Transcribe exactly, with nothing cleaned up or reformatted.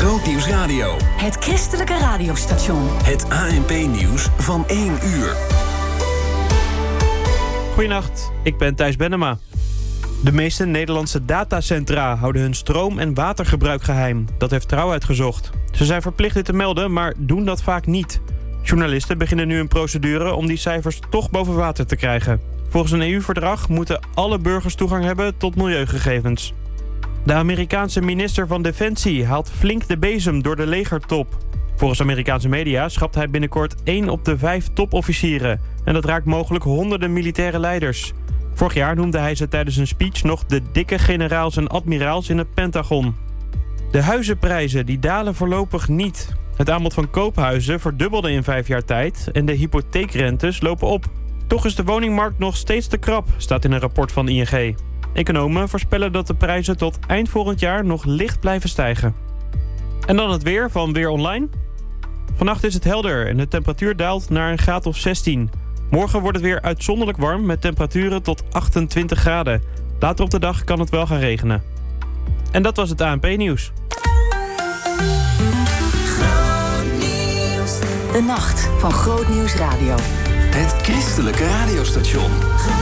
Grootnieuws Radio. Het christelijke radiostation. Het A N P-nieuws van één uur. Goedenacht, ik ben Thijs Bennema. De meeste Nederlandse datacentra houden hun stroom- en watergebruik geheim. Dat heeft Trouw uitgezocht. Ze zijn verplicht dit te melden, maar doen dat vaak niet. Journalisten beginnen nu een procedure om die cijfers toch boven water te krijgen. Volgens een E U-verdrag moeten alle burgers toegang hebben tot milieugegevens. De Amerikaanse minister van Defensie haalt flink de bezem door de legertop. Volgens Amerikaanse media schrapt hij binnenkort één op de vijf topofficieren. En dat raakt mogelijk honderden militaire leiders. Vorig jaar noemde hij ze tijdens een speech nog de dikke generaals en admiraals in het Pentagon. De huizenprijzen die dalen voorlopig niet. Het aanbod van koophuizen verdubbelde in vijf jaar tijd en de hypotheekrentes lopen op. Toch is de woningmarkt nog steeds te krap, staat in een rapport van I N G. Economen voorspellen dat de prijzen tot eind volgend jaar nog licht blijven stijgen. En dan het weer van Weer Online. Vannacht is het helder en de temperatuur daalt naar een graad of zestien. Morgen wordt het weer uitzonderlijk warm met temperaturen tot achtentwintig graden. Later op de dag kan het wel gaan regenen. En dat was het A N P-nieuws. De nacht van Grootnieuws Radio. Het christelijke radiostation.